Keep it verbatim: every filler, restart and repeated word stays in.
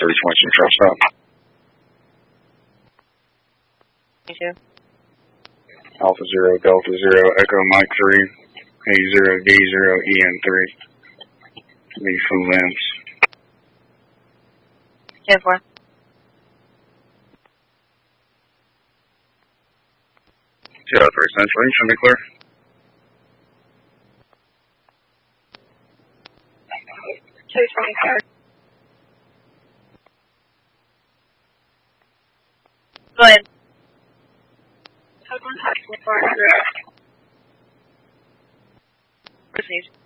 three twenty truck stop. Me too. Alpha zero, Delta zero, Echo Mike three, A zero, D zero, E N three. Be from Vince. ten four. zero three Central, should be clear. two twenty-four. Go ahead. Code one five four four. Proceed.